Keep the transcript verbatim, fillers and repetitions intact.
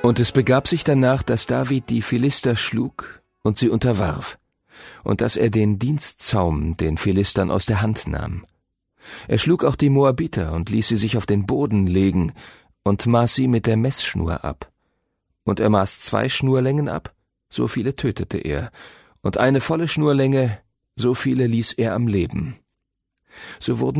Und es begab sich danach, dass David die Philister schlug und sie unterwarf, und dass er den Dienstzaum den Philistern aus der Hand nahm. Er schlug auch die Moabiter und ließ sie sich auf den Boden legen und maß sie mit der Messschnur ab. Und er maß zwei Schnurlängen ab, so viele tötete er, und eine volle Schnurlänge, so viele ließ er am Leben. So wurden